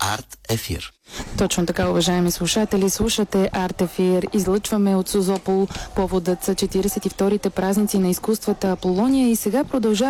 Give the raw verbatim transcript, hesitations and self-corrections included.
Арт Ефир. Точно така, уважаеми слушатели, слушате Арт Ефир. Излъчваме от Созопол. Поводът са четиридесет и вторите празници на изкуствата Аполония и сега продължава